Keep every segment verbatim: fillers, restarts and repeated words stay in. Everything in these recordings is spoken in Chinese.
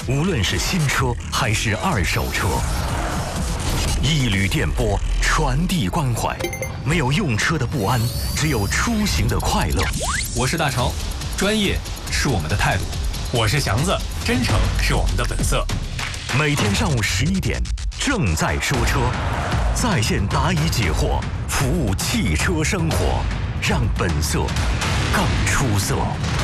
无论是新车还是二手车，一缕电波传递关怀。没有用车的不安，只有出行的快乐。 我是大超，专业是我们的态度；我是祥子，真诚是我们的本色。 每天上午十一点，正在说车，在线答疑解惑，服务汽车生活，让本色更出色。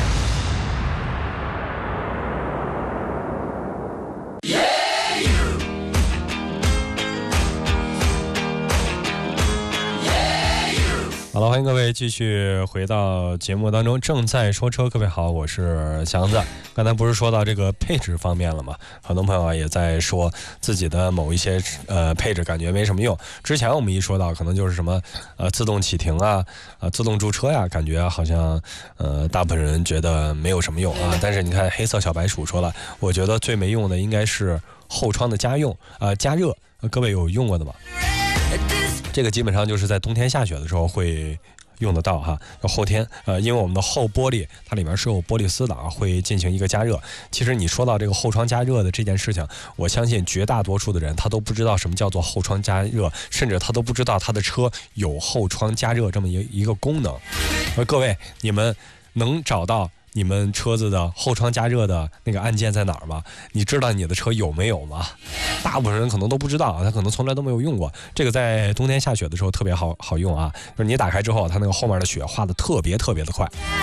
好了，欢迎各位继续回到节目当中，正在说车。各位好，我是祥子。刚才不是说到这个配置方面了吗？很多朋友也在说自己的某一些呃配置感觉没什么用。之前我们一说到，可能就是什么呃自动启停啊，呃自动驻车呀，感觉好像呃大部分人觉得没有什么用啊。但是你看黑色小白鼠说了，我觉得最没用的应该是后窗的家用呃加热，呃各位有用过的吗？这个基本上就是在冬天下雪的时候会用得到哈。后天呃，因为我们的后玻璃它里面是有玻璃丝的啊，会进行一个加热。其实你说到这个后窗加热的这件事情，我相信绝大多数的人他都不知道什么叫做后窗加热，甚至他都不知道他的车有后窗加热这么一一个功能。而各位，你们能找到你们车子的后窗加热的那个按键在哪儿吗？你知道你的车有没有吗？大部分人可能都不知道，他可能从来都没有用过。这个在冬天下雪的时候特别好好用啊，就是你打开之后，它那个后面的雪化的特别特别的快。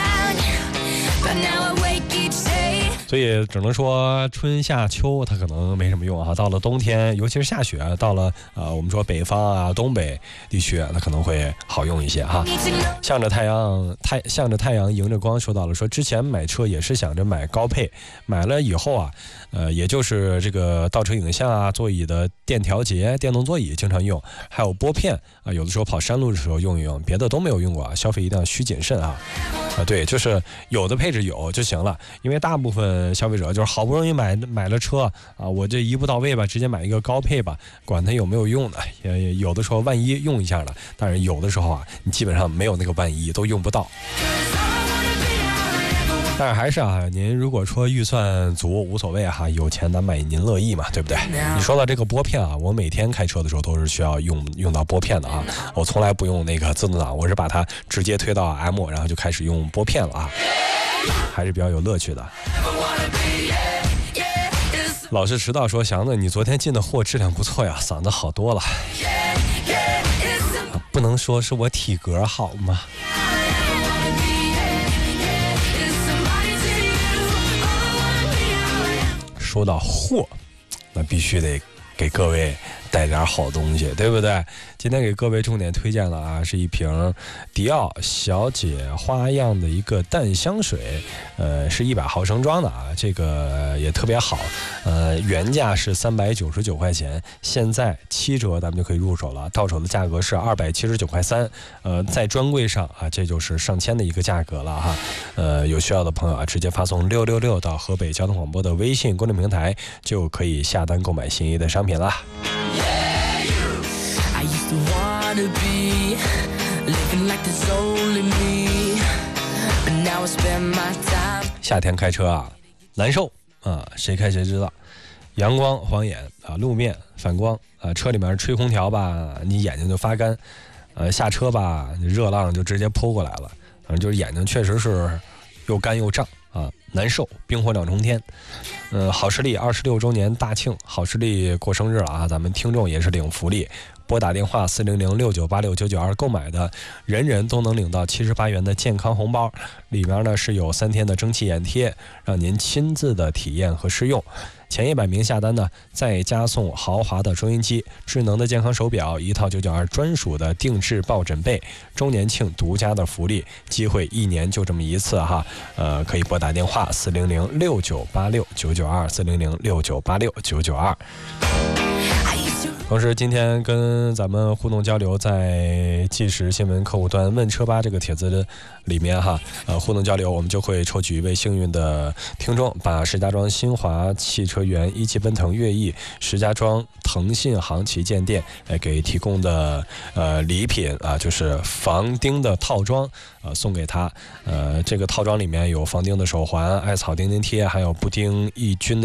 所以只能说春夏秋它可能没什么用啊，到了冬天，尤其是下雪，到了呃我们说北方啊东北地区，它可能会好用一些哈。向着太阳太向着太阳迎着光说到了，说之前买车也是想着买高配，买了以后啊呃也就是这个倒车影像啊，座椅的电调节、电动座椅经常用，还有拨片啊，有的时候跑山路的时候用一用，别的都没有用过啊，消费一定要需谨慎啊。啊对，就是有的配置有就行了，因为大部分消费者就是好不容易买买了车啊，我这一步到位吧，直接买一个高配吧，管它有没有用的，也有的时候万一用一下了，但是有的时候啊，你基本上没有那个万一，都用不到。但是还是啊，您如果说预算足无所谓哈，有钱难买您乐意嘛，对不对？你说到这个拨片啊，我每天开车的时候都是需要用用到拨片的啊，我从来不用那个自动挡，我是把它直接推到 M， 然后就开始用拨片了啊，还是比较有乐趣的。老是迟到说祥子，你昨天进的货质量不错呀，嗓子好多了。不能说是我体格好吗？说到货，那必须得给各位带点好东西，对不对？今天给各位重点推荐了啊，是一瓶迪奥小姐花样的一个淡香水，呃，是一百毫升装的啊，这个也特别好，呃，原价是三百九十九块钱，现在七折咱们就可以入手了，到手的价格是二百七十九块三，呃，在专柜上啊，这就是上千的一个价格了哈，呃，有需要的朋友啊，直接发送六六六到河北交通广播的微信公众平台，就可以下单购买心仪的商品啦。夏天开车啊，难受啊，谁开谁知道。阳光晃眼啊，路面反光啊，车里面吹空调吧，你眼睛就发干。呃，下车吧，热浪就直接扑过来了，反正就是眼睛确实是又干又胀啊，难受，冰火两重天。呃，好视力二十六周年大庆，好视力过生日了啊，咱们听众也是领福利。拨打电话四零零六九八六九九二购买的人人都能领到七十八元的健康红包，里面呢是有三天的蒸汽眼贴，让您亲自的体验和试用。前一百名下单呢，再加送豪华的收音机、智能的健康手表、一套九九二专属的定制抱枕被，周年庆独家的福利，机会一年就这么一次哈。呃，可以拨打电话四零零六九八六九九二四零零六九八六九九二。同时今天跟咱们互动交流，在即时新闻客户端问车吧这个帖子的里面哈，呃互动交流，我们就会抽取一位幸运的听众，把石家庄新华汽车园、一汽奔腾悦翼、石家庄腾信行旗舰店呃给提供的呃礼品啊，就是房钉的套装呃送给他。呃这个套装里面有房钉的手环、艾草钉钉贴，还有布丁抑菌的